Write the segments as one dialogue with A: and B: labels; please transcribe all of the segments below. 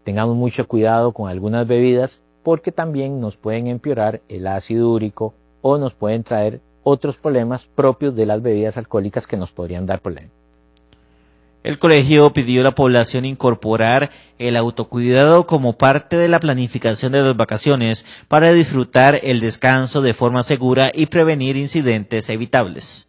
A: tengamos mucho cuidado con algunas bebidas porque también nos pueden empeorar el ácido úrico o nos pueden traer otros problemas propios de las bebidas alcohólicas que nos podrían dar problemas.
B: El colegio pidió a la población incorporar el autocuidado como parte de la planificación de las vacaciones para disfrutar el descanso de forma segura y prevenir incidentes evitables.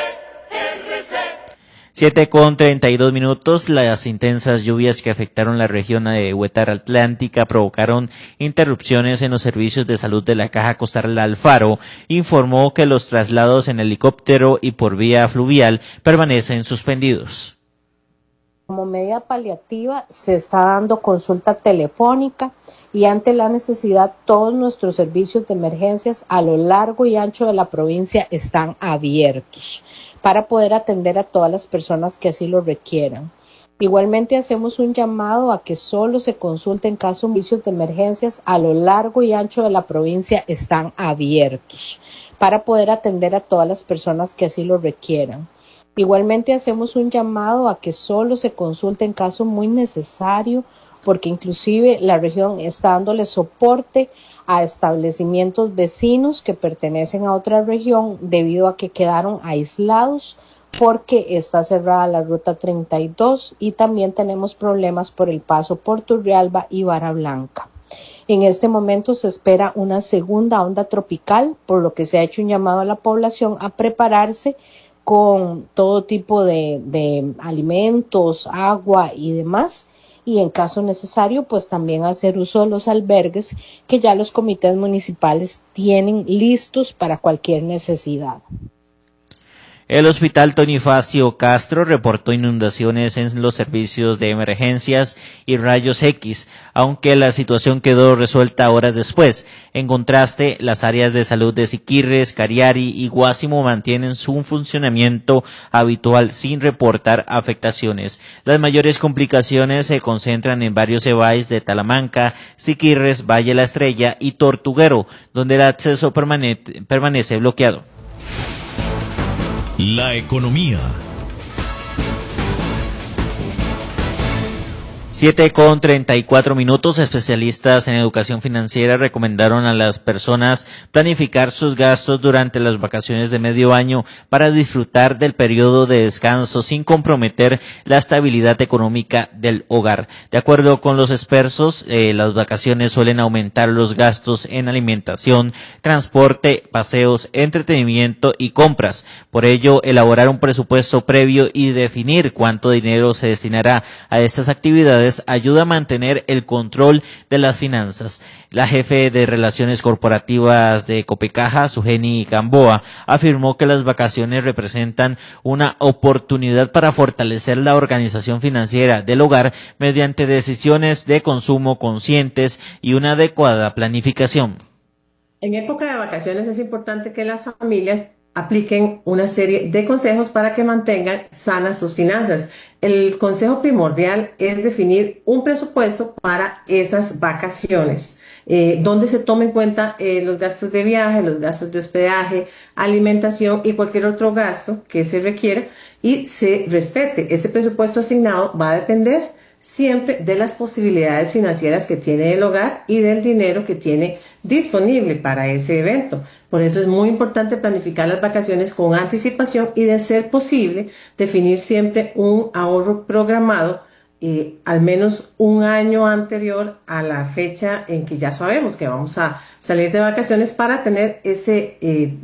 B: 7:32 Las intensas lluvias que afectaron la región de Huetar Atlántica provocaron interrupciones en los servicios de salud de la Caja Costal Alfaro. Informó que los traslados en helicóptero y por vía fluvial permanecen suspendidos.
C: Como medida paliativa se está dando consulta telefónica y ante la necesidad todos nuestros servicios de emergencias a lo largo y ancho de la provincia están abiertos para poder atender a todas las personas que así lo requieran. Igualmente hacemos un llamado a que solo se consulte en caso de servicios de emergencias a lo largo y ancho de la provincia están abiertos para poder atender a todas las personas que así lo requieran. Igualmente hacemos un llamado a que solo se consulte en caso muy necesario, porque inclusive la región está dándole soporte a establecimientos vecinos que pertenecen a otra región debido a que quedaron aislados porque está cerrada la ruta 32 y también tenemos problemas por el paso por Turrialba y Vara Blanca. En este momento se espera una segunda onda tropical, por lo que se ha hecho un llamado a la población a prepararse con todo tipo de alimentos, agua y demás, y en caso necesario, pues también hacer uso de los albergues que ya los comités municipales tienen listos para cualquier necesidad.
B: El Hospital Tonifacio Castro reportó inundaciones en los servicios de emergencias y rayos X, aunque la situación quedó resuelta horas después. En contraste, las áreas de salud de Siquirres, Cariari y Guásimo mantienen su funcionamiento habitual sin reportar afectaciones. Las mayores complicaciones se concentran en varios EBAIS de Talamanca, Siquirres, Valle La Estrella y Tortuguero, donde el acceso permanece bloqueado.
D: La economía.
B: 7:34 Especialistas en educación financiera recomendaron a las personas planificar sus gastos durante las vacaciones de medio año para disfrutar del periodo de descanso sin comprometer la estabilidad económica del hogar. De acuerdo con los expertos, las vacaciones suelen aumentar los gastos en alimentación, transporte, paseos, entretenimiento y compras. Por ello, elaborar un presupuesto previo y definir cuánto dinero se destinará a estas actividades ayuda a mantener el control de las finanzas. La jefe de Relaciones Corporativas de Copecaja, Sugeni Gamboa, afirmó que las vacaciones representan una oportunidad para fortalecer la organización financiera del hogar mediante decisiones de consumo conscientes y una adecuada planificación.
E: En época de vacaciones es importante que las familias apliquen una serie de consejos para que mantengan sanas sus finanzas. El consejo primordial es definir un presupuesto para esas vacaciones, donde se tome en cuenta los gastos de viaje, los gastos de hospedaje, alimentación y cualquier otro gasto que se requiera y se respete. Este presupuesto asignado va a depender siempre de las posibilidades financieras que tiene el hogar y del dinero que tiene disponible para ese evento. Por eso es muy importante planificar las vacaciones con anticipación y, de ser posible, definir siempre un ahorro programado al menos un año anterior a la fecha en que ya sabemos que vamos a salir de vacaciones para tener ese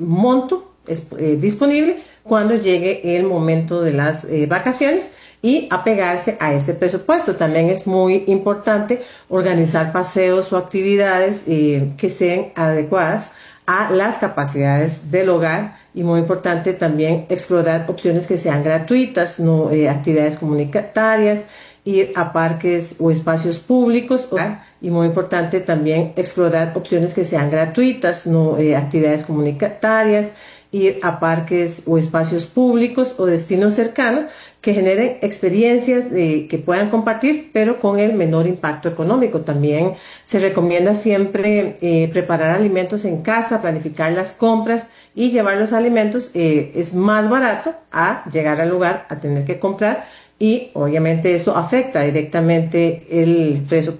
E: monto disponible cuando llegue el momento de las vacaciones y apegarse a este presupuesto. También es muy importante organizar paseos o actividades que sean adecuadas a las capacidades del hogar y muy importante también explorar opciones que sean gratuitas, no actividades comunitarias, ir a parques o espacios públicos y muy importante también explorar opciones que sean gratuitas, no actividades comunitarias, ir a parques o espacios públicos o destinos cercanos que generen experiencias que puedan compartir, pero con el menor impacto económico. También se recomienda siempre preparar alimentos en casa, planificar las compras y llevar los alimentos. Es más barato a llegar al lugar a tener que comprar y obviamente eso afecta directamente el presupuesto.